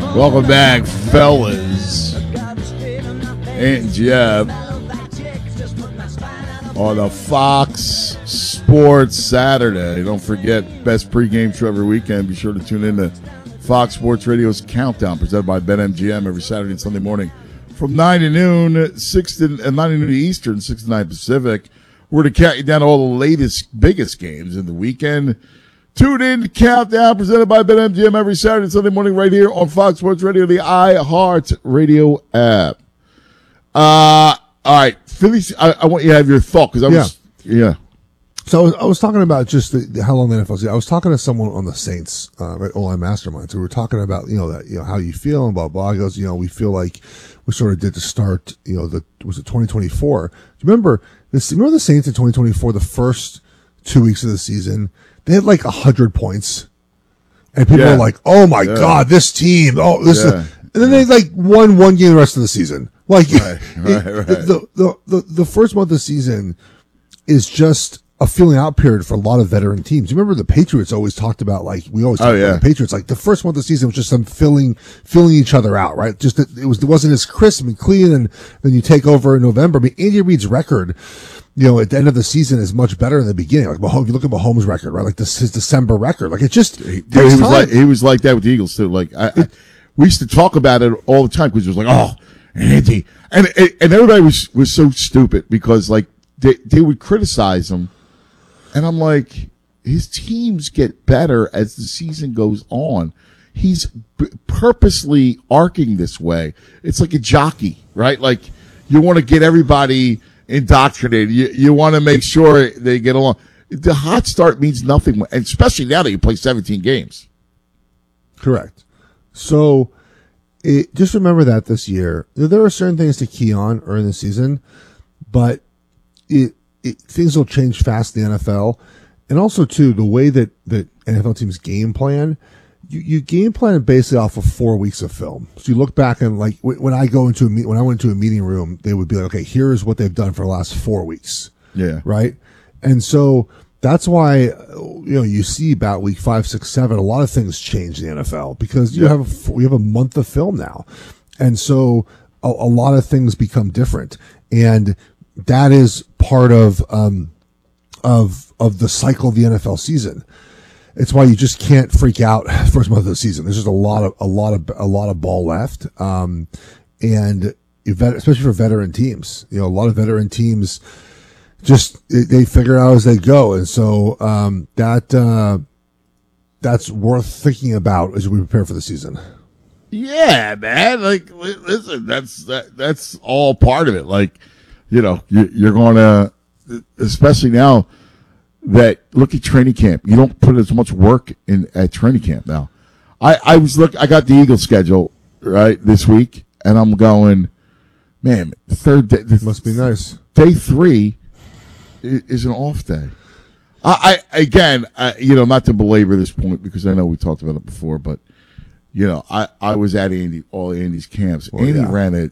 Welcome back, fellas. And Jeff on the Fox Sports Saturday. Don't forget, best pregame show every weekend. Be sure to tune in to Fox Sports Radio's Countdown, presented by BetMGM every Saturday and Sunday morning from 9 to noon, 9 to noon Eastern, 6 to 9 Pacific. We're to count you down to all the latest, biggest games in the weekend. Tune in to Countdown, presented by BetMGM every Saturday and Sunday morning right here on Fox Sports Radio, the iHeart Radio app. All right, Phillies, I want you to have your thought, because So I was talking about just how long the NFL's. I was talking to someone on the Saints, right, O-line Masterminds, who were talking about, how you feel and blah, blah. He goes, we feel like we sort of did to start, was it 2024? Do you remember the Saints in 2024, the first 2 weeks of the season, they had like 100 points. And people were like, oh my God, this team, and then they like won one game the rest of the season. Like, the first month of the season is just a filling out period for a lot of veteran teams. You remember the Patriots always talked about, like, we always talked about the Patriots, like the first month of the season was just them filling each other out, right? Just that it wasn't as crisp and clean, and then you take over in November. I mean, Andy Reid's record, at the end of the season is much better than the beginning. Like, Mahomes, you look at Mahomes' record, right? Like his December record. Like, it just, he was like that with the Eagles too. Like, we used to talk about it all the time because it was like, oh, Andy. And everybody was so stupid because, like, they would criticize him. And I'm like, his teams get better as the season goes on. He's purposely arcing this way. It's like a jockey, right? Like, you want to get everybody indoctrinated. You want to make sure they get along. The hot start means nothing, and especially now that you play 17 games. Correct. So, just remember that this year, there are certain things to key on early in the season, but things will change fast in the NFL. And also, too, the way that NFL teams game plan, you game plan basically off of 4 weeks of film. So you look back and, like, when I went into a meeting room, they would be like, okay, here's what they've done for the last 4 weeks. Yeah. Right? And so that's why, you see about week 5, 6, 7, a lot of things change in the NFL because we have a month of film now. And so a lot of things become different. And that is part of the cycle of the NFL season. It's why you just can't freak out first month of the season. There's just a lot of ball left. And especially for veteran teams, a lot of veteran teams just, they figure out as they go. And so, that's worth thinking about as we prepare for the season. Yeah, man. Like, listen, that's all part of it. Like, you're going to, especially now that, look at training camp. You don't put as much work in at training camp now. I got the Eagles schedule, right, this week, and I'm going, man, the third day. Must be nice. Day 3 is an off day. Again, not to belabor this point because I know we talked about it before, but, I was at all Andy's camps. Andy ran